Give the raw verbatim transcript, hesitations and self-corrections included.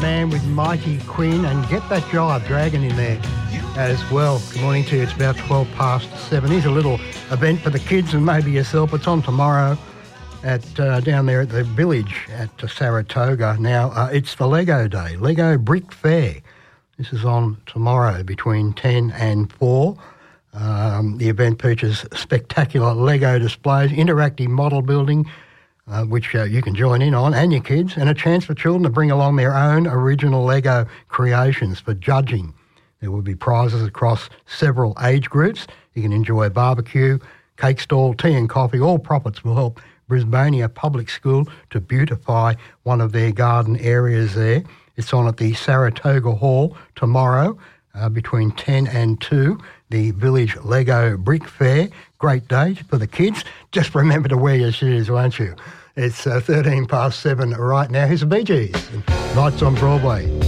Band with Mighty Quinn, and get that Jive Dragon in there as well. Good morning to you. It's about twelve past seven. Here's a little event for the kids and maybe yourself. It's on tomorrow at uh, down there at the village at uh, Saratoga. Now, uh, it's the Lego Day, Lego Brick Fair. This is on tomorrow between ten and four. Um, the event features spectacular Lego displays, interactive model building, Uh, which uh, you can join in on, and your kids, and a chance for children to bring along their own original Lego creations for judging. There will be prizes across several age groups. You can enjoy a barbecue, cake stall, tea and coffee. All profits will help Brisbania Public School to beautify one of their garden areas there. It's on at the Saratoga Hall tomorrow uh, between ten and two, the Village Lego Brick Fair. Great day for the kids. Just remember to wear your shoes, won't you? It's uh, thirteen past seven right now. Here's the Bee Gees. Nights on Broadway.